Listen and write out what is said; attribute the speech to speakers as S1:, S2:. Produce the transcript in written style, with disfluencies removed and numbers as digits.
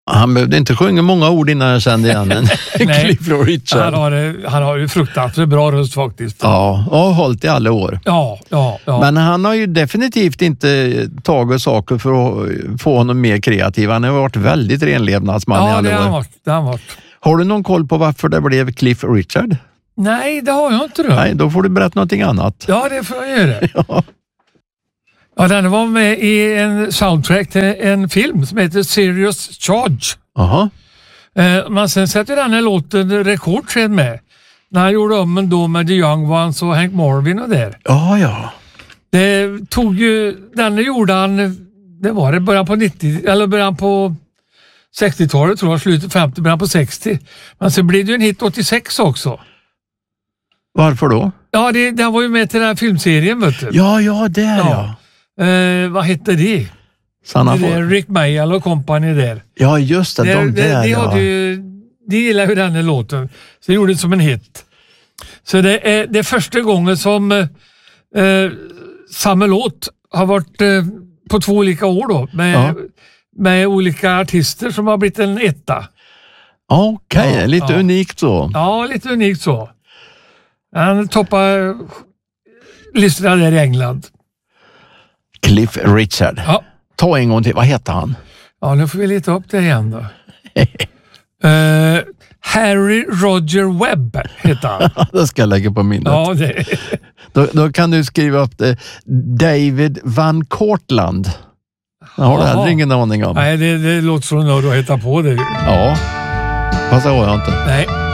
S1: Han behövde inte sjunga många ord innan jag kände igen en Cliff Richard.
S2: Han har ju fruktansvärt bra röst faktiskt.
S1: Ja, och har hållit i alla år.
S2: Ja.
S1: Men han har ju definitivt inte tagit saker för att få honom mer kreativ. Han har varit väldigt renlevnadsman i alla år.
S2: Ja, det har han varit.
S1: Har du någon koll på varför det blev Cliff Richard?
S2: Nej, det har jag inte.
S1: Nej, då får du berätta någonting annat.
S2: Ja, det får jag göra. Ja, den var med i en soundtrack till en film som heter Serious Charge.
S1: Aha.
S2: Men sen sätter den här låten rekord sen med. När han gjorde om en då med The Young Ones och Hank Marvin och där.
S1: Ja.
S2: Det tog ju, den gjorde han, det var det början på 90, eller början på 60-talet tror jag, slutet 50, början på 60. Men sen blev det ju en hit 86 också.
S1: Varför då?
S2: Ja, den var ju med till den här filmserien, vet du.
S1: Ja, där ja.
S2: Vad hette det? Rick Mayall och company där.
S1: Ja, just det.
S2: De gillar ju den här låten. Så det gjorde det som en hit. Så det är första gången som samma låt har varit på 2 olika år då. Med olika artister som har blivit en etta.
S1: Okej, lite unikt så.
S2: Ja, lite unikt så. Han toppar listorna där i England.
S1: Cliff Richard.
S2: Ja.
S1: Ta en gång till, vad heter han?
S2: Ja, nu får vi leta upp det igen då. Harry Roger Webb heter han.
S1: Det ska jag lägga på minnet.
S2: Ja, det.
S1: Då kan du skriva upp det. David Van Cortland. Jag har det heller ingen aning om.
S2: Nej, det låter som något att hitta på det.
S1: Ja, fast det har jag inte.
S2: Nej.